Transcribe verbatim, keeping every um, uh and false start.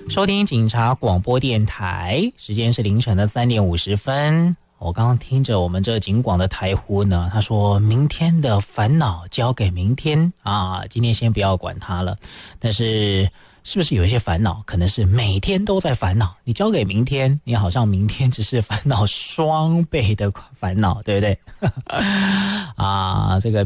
收听警察广播电台，时间是凌晨的三点五十分。我刚刚听着我们这警广的台呼呢，他说明天的烦恼交给明天啊，今天先不要管它了。但是是不是有一些烦恼可能是每天都在烦恼，你交给明天，你好像明天只是烦恼双倍的烦恼，对不对？啊，这个